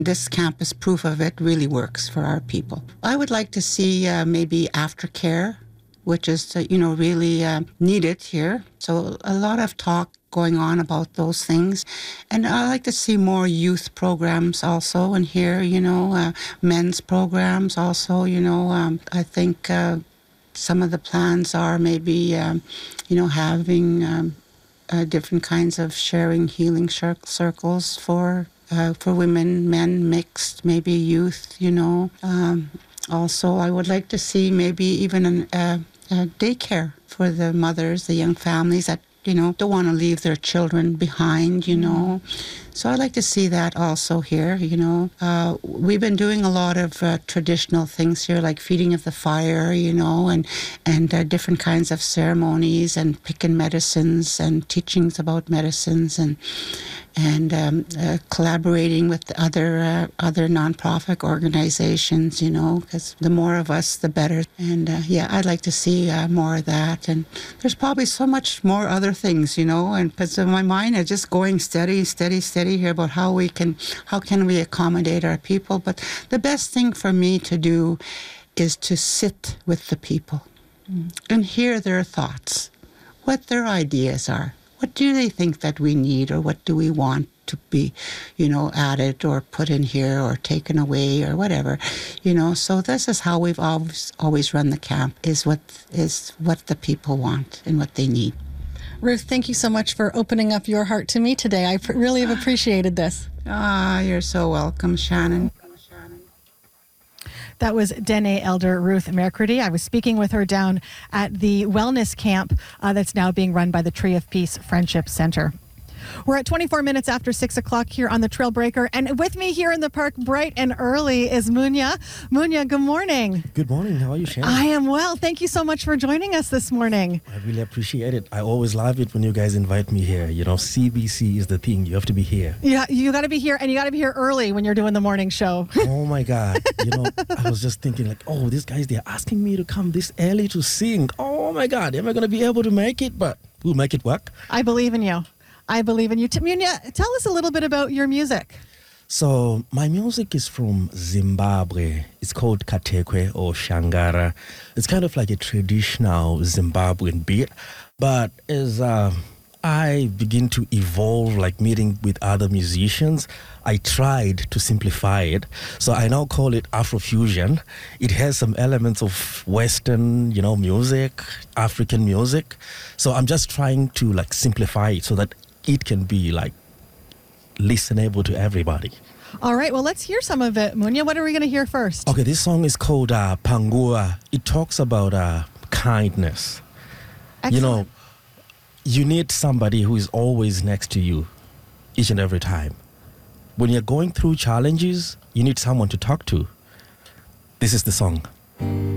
This camp is proof of it, really works for our people. I would like to see maybe aftercare, which is, really needed here. So a lot of talk going on about those things. And I like to see more youth programs also in here, men's programs also, I think some of the plans are maybe, having different kinds of sharing healing circles for women, men, mixed, maybe youth, Also, I would like to see maybe even a daycare for the mothers, the young families that, don't want to leave their children behind, So I'd like to see that also here, We've been doing a lot of traditional things here, like feeding of the fire, and different kinds of ceremonies and picking medicines and teachings about medicines and collaborating with other nonprofit organizations, because the more of us, the better. And I'd like to see more of that. And there's probably so much more other things, and because my mind is just going steady here about how can we accommodate our people. But the best thing for me to do is to sit with the people and hear their thoughts, what their ideas are. What do they think that we need, or what do we want to be, added or put in here or taken away or whatever, So this is how we've always run the camp, is what the people want and what they need. Ruth, thank you so much for opening up your heart to me today. I really have appreciated this. You're so welcome, Shannon. That was Dene Elder Ruth Mercredi. I was speaking with her down at the wellness camp that's now being run by the Tree of Peace Friendship Center. We're at 24 minutes after 6 o'clock here on the Trailbreaker. And with me here in the park bright and early is Munya. Munya, good morning. Good morning. How are you, Shannon? I am well. Thank you so much for joining us this morning. I really appreciate it. I always love it when you guys invite me here. CBC is the thing. You have to be here. Yeah, you got to be here, and you got to be here early when you're doing the morning show. Oh, my God. I was just thinking these guys, they're asking me to come this early to sing. Oh, my God. Am I going to be able to make it? But we'll make it work. I believe in you. I believe in you. Munya, tell us a little bit about your music. So my music is from Zimbabwe. It's called Katekwe or Shangara. It's kind of like a traditional Zimbabwean beat. But as I begin to evolve, like meeting with other musicians, I tried to simplify it. So I now call it Afrofusion. It has some elements of Western, music, African music. So I'm just trying to simplify it so that it can be listenable to everybody. All right, well, let's hear some of it. Munya, what are we going to hear first? Okay, this song is called Pangua. It talks about kindness. Excellent. You need somebody who is always next to you each and every time. When you're going through challenges, you need someone to talk to. This is the song.